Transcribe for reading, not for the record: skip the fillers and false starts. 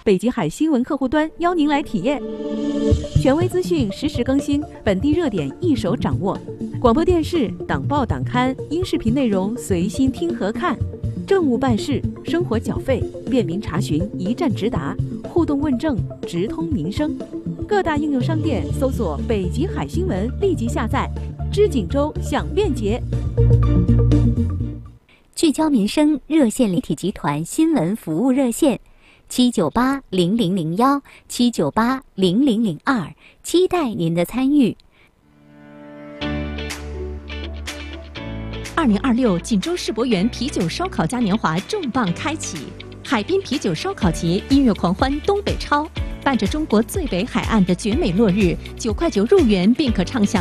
北极海新闻客户端邀您来体验。权威资讯实时更新，本地热点一手掌握。广播电视、党报党刊、音视频内容随心听和看。政务办事、生活缴费、便民查询一站直达，互动问政直通民生。各大应用商店搜索“北极海新闻”，立即下载。知锦州享便捷。 聚焦民生，热线立体集团新闻服务热线798-0001，798-0002，期待您的参与。 2026锦州世博园啤酒烧烤嘉年华重磅开启，海滨啤酒烧烤节音乐狂欢东北超，伴着中国最北海岸的绝美落日，9块9入园便可畅享